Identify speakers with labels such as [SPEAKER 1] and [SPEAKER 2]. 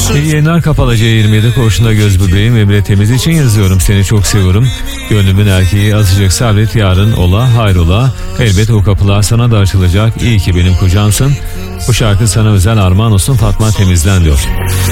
[SPEAKER 1] İyi yayınlar Kapalıca 27 Koğuşunda göz bebeğim Emre Temiz için yazıyorum. Seni çok seviyorum. Gönlümün erkeği azıcık sabret, yarın ola hayrola. Elbet o kapılar sana da açılacak. İyi ki benim kocansın. Bu şarkı sana özel armağan olsun Fatma Temiz'den diyor.